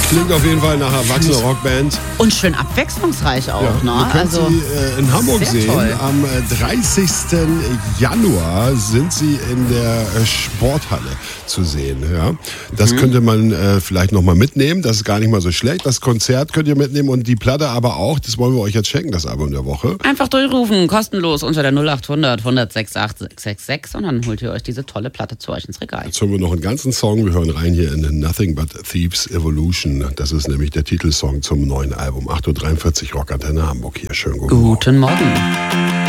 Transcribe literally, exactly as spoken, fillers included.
Klingt auf jeden Fall nach erwachsener Rockband. Und schön abwechslungsreich auch, Ja, ne? ihr könnt Also sie äh, in Hamburg sehen. toll. Am äh, dreißigsten Januar sind sie in der äh, Sporthalle zu sehen. Ja? Das mhm. könnte man äh, vielleicht nochmal mitnehmen. Das ist gar nicht mal so schlecht. Das Konzert könnt ihr mitnehmen und die Platte aber auch. Das wollen wir euch jetzt schenken, das Album der Woche. Einfach durchrufen, kostenlos unter der null acht hundert hundert sechs acht sechs sechs sechs und dann holt ihr euch diese tolle Platte zu euch ins Regal. Jetzt hören wir noch einen ganzen Song. Wir hören rein hier in Nothing But Thieves Evolution. Das ist nämlich der Titelsong zum neuen Album. acht Uhr dreiundvierzig Rockantenne Hamburg hier. Schönen guten Morgen. Guten Morgen.